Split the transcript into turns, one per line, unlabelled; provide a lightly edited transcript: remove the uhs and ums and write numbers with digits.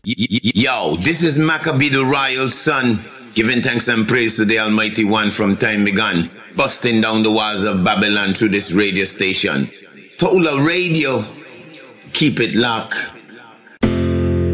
Yo, this is Maccabee the Royal Son, giving thanks and praise to the Almighty One from time begun, busting down the walls of Babylon through this radio station. Tola Radio, keep it locked.